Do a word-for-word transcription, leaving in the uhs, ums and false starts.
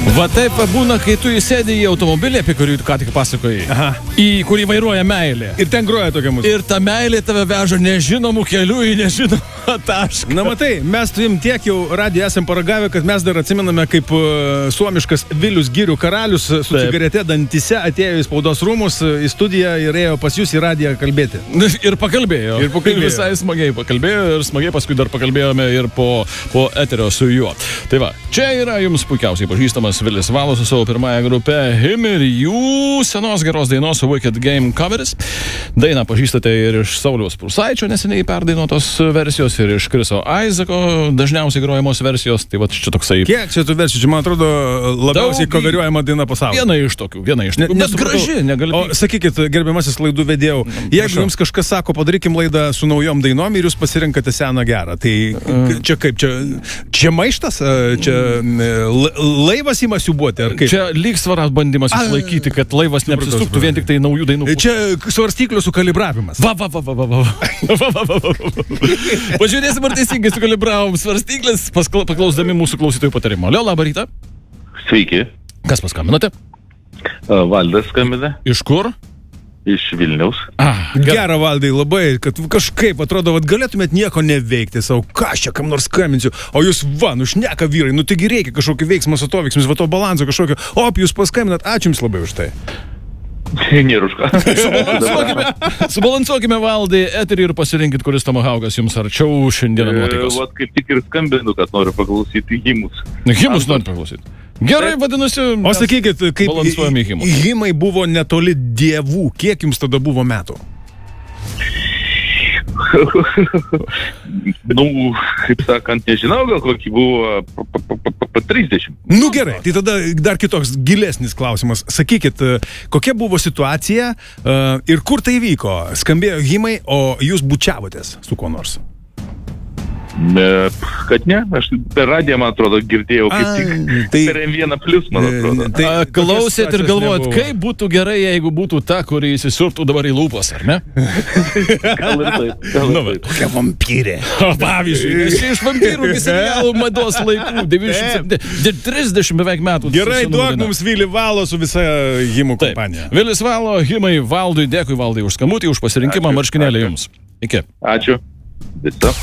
Va taip būna, kai tu įsėdi į automobilį, apie kurį tu ką tik pasakojai, Aha. į kurį vairuoja meilė. Ir ten groja tokia muzika. Ir ta meilė tave veža nežinomų kelių į nežinomą tašką. Na matai, mes tuim tiek jau radiją esam paragavę, kad mes dar atsimename, kaip uh, suomiškas Vilius Girių karalius su taip. cigarete dantise atėjo į spaudos rūmus, į studiją ir ėjo pas jūs į radiją kalbėti. Ir pakalbėjo. Ir pakalbėjo. Visai smagiai pakalbėjo ir smagiai paskui dar pakalbėjome ir po, po eterio su juo. Tai va, čia yra jums puikiausiai pažįstamas Vilis Valo su savo pirmąją grupę Him ir jų senos geros dainos Wicked Game coveris. Dainą pažįstate ir iš Sauliaus Prūsaičio neseniai perdainuotos versijos ir iš Kriso Aizako dažniausiai grojamos versijos. Tai va, čia toksai... Kiek čia tų versijų? Čia, man atrodo, labiausiai Daug... coveriuojama daina pasaulyje. Viena iš tokių, viena iš tokių. Nes graži, negali... O sakykit, gerbiamasis laidų vedėjau, jeigu Prašau. jums kažkas sako, padarykim laidą su naujom dainom ir jūs pasirinkate seną gerą, tai uh. čia kaip, čia, čia maištas, čia laivas ima siubuoti, ar kaip? Čia lygsvaras bandymas išlaikyti, kad laivas neapsisuktų vien tik tai naujų dainų. Čia svarstyklių sukalibravimas. Va, va, va, va, va, va. va, va, va, va. Pažiūrėsim, ar teisingai sukalibravom svarstyklės, paklausdami mūsų klausytojų patarimo. Leo, labą rytą. Sveiki. Kas paskambinote? Valdas skambina. Iš kur? Iš Vilniaus. Ah, Gerą, Valdai, labai, kad kažkaip atrodo, kad galėtumėt nieko neveikti savo, ką aš čia kam nors skambinsiu, o jūs, va, nušneka vyrai, nu taigi reikia kažkokį veiksmą su to veiksmus, va to balanso kažkokio, op, jūs paskambinat, ačiū jums labai už tai. Nėra už ką. Subalansuokime, subalansuokime Valdai eterį ir pasirinkit, kuris tomahaukas jums arčiau šiandieną nuotaikos. Vat kaip tik ir skambinu, kad noriu paklausyti himus. Himus noriu paklausyti. Gerai, vadinasi, o sakykit, kaip balansuojame į himus. Himai buvo netoli dievų. Kiek jums tada buvo metų? Nu, kaip sakant, nežinau, gal kokį buvo trisdešimt. Nu gerai, tai tada dar kitoks gilesnis klausimas. Sakykit, kokia buvo situacija ir kur tai vyko? Skambėjo himai, o jūs bučiavotės su kuo nors? Ne, kad ne, aš per radiją, man atrodo, girdėjau kaip tik tai, per M vienas plus, man atrodo. Tai, A, klausėt ir galvojat, nebuvo. Kaip būtų gerai, jeigu būtų ta, kuri įsisurptų dabar į lūpas, ar ne? Gal ir taip. Gal nu, taip. Kokia vampyrė. O, pavyzdžiui, nes iš vampyrų serialų mados laikų, devyniasdešimt septyni, trisdešimt beveik metų. Gerai, duok mums Vilį Valo su visa himų kompanija. Vilis Valo, himai Valdui, dėkui Valdai už skambutį, už pasirinkimą, marškinėlį jums. Iki. Ačiū. Viso.